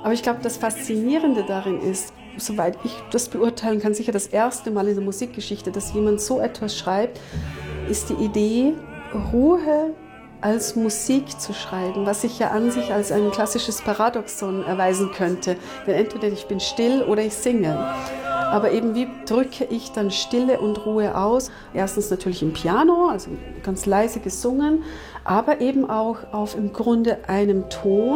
Aber ich glaube, das Faszinierende darin ist, soweit ich das beurteilen kann, sicher das erste Mal in der Musikgeschichte, dass jemand so etwas schreibt, ist die Idee, Ruhe als Musik zu schreiben, was sich ja an sich als ein klassisches Paradoxon erweisen könnte. Denn entweder ich bin still oder ich singe. Aber eben wie drücke ich dann Stille und Ruhe aus? Erstens natürlich im Piano, also ganz leise gesungen, aber eben auch auf im Grunde einem Ton.